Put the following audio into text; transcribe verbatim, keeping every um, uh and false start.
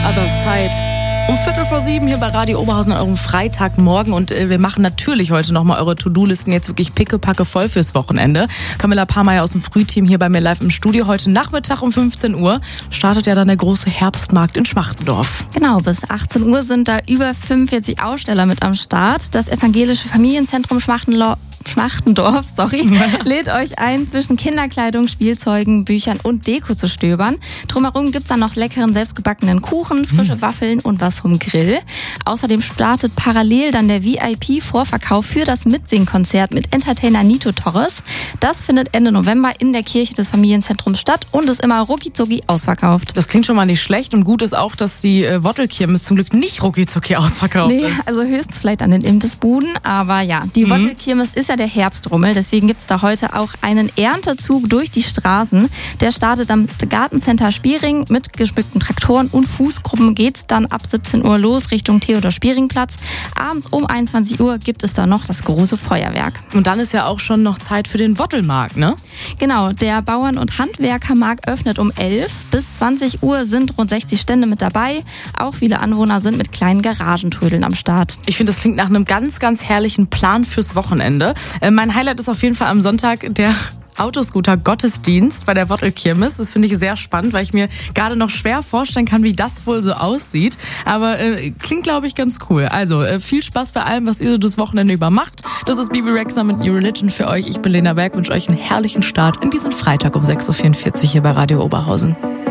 Other Side. Um Viertel vor sieben hier bei Radio Oberhausen an eurem Freitagmorgen und äh, wir machen natürlich heute nochmal eure To-Do-Listen jetzt wirklich pickepacke voll fürs Wochenende. Camilla Pahrmeier aus dem Frühteam hier bei mir live im Studio. Heute Nachmittag um fünfzehn Uhr startet ja dann der große Herbstmarkt in Schmachtendorf. Genau, bis achtzehn Uhr sind da über fünfundvierzig Aussteller mit am Start. Das evangelische Familienzentrum Schmachtendorf Schmachtendorf, sorry, lädt euch ein, zwischen Kinderkleidung, Spielzeugen, Büchern und Deko zu stöbern. Drumherum gibt's dann noch leckeren, selbstgebackenen Kuchen, frische Waffeln und was vom Grill. Außerdem startet parallel dann der V I P-Vorverkauf für das Mitsingkonzert mit Entertainer Nito Torres. Das findet Ende November in der Kirche des Familienzentrums statt und ist immer rucki-zucki ausverkauft. Das klingt schon mal nicht schlecht und gut ist auch, dass die äh, Wottelkirmes zum Glück nicht rucki-zucki ausverkauft nee, ist. Also höchstens vielleicht an den Imbissbuden, aber ja, die mhm. Wottelkirmes ist ja der Herbstrummel, deswegen gibt's da heute auch einen Erntezug durch die Straßen. Der startet am Gartencenter Spiering mit geschmückten Traktoren und Fußgruppen. Geht's dann ab siebzehn Uhr los Richtung Theodor-Spiering-Platz. Abends um einundzwanzig Uhr gibt es dann noch das große Feuerwerk. Und dann ist ja auch schon noch Zeit für den Wottelmarkt, ne? Genau, der Bauern- und Handwerkermarkt öffnet um elf. Bis zwanzig Uhr sind rund sechzig Stände mit dabei. Auch viele Anwohner sind mit kleinen Garagentrödeln am Start. Ich finde, das klingt nach einem ganz, ganz herrlichen Plan fürs Wochenende. Äh, mein Highlight ist auf jeden Fall am Sonntag der Autoscooter-Gottesdienst bei der Wottelkirmes. Das finde ich sehr spannend, weil ich mir gerade noch schwer vorstellen kann, wie das wohl so aussieht. Aber äh, klingt, glaube ich, ganz cool. Also äh, viel Spaß bei allem, was ihr so das Wochenende über macht. Das ist Bebe Rexha mit New Religion für euch. Ich bin Lena Berg, wünsche euch einen herrlichen Start in diesen Freitag um sechs Uhr vierundvierzig hier bei Radio Oberhausen.